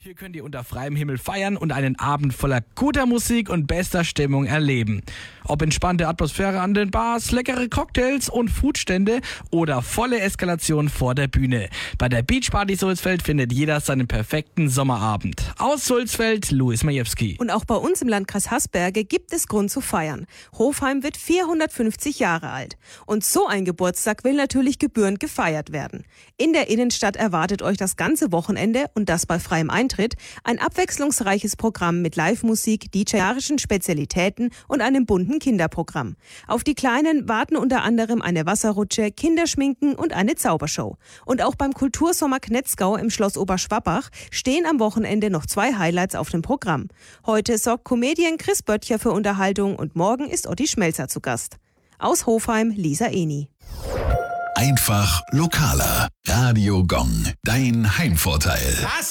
Hier könnt ihr unter freiem Himmel feiern und einen Abend voller guter Musik und bester Stimmung erleben. Ob entspannte Atmosphäre an den Bars, leckere Cocktails und Foodstände oder volle Eskalation vor der Bühne. Bei der Beachparty Sulzfeld findet jeder seinen perfekten Sommerabend. Aus Sulzfeld, Luis Majewski. Und auch bei uns im Landkreis Hasberge gibt es Grund zu feiern. Hofheim wird 450 Jahre alt. Und so ein Geburtstag will natürlich gebührend gefeiert werden. In der Innenstadt erwartet euch das ganze Wochenende und das bei freiem Eintritt ein abwechslungsreiches Programm mit Live-Musik, DJ-arischen Spezialitäten und einem bunten Kinderprogramm. Auf die Kleinen warten unter anderem eine Wasserrutsche, Kinderschminken und eine Zaubershow. Und auch beim Kultursommer Knetzgau im Schloss Oberschwabbach stehen am Wochenende noch 2 Highlights auf dem Programm. Heute sorgt Comedian Chris Böttcher für Unterhaltung und morgen ist Otti Schmelzer zu Gast. Aus Hofheim, Lisa Eni. Einfach lokaler. Radio Gong, dein Heimvorteil.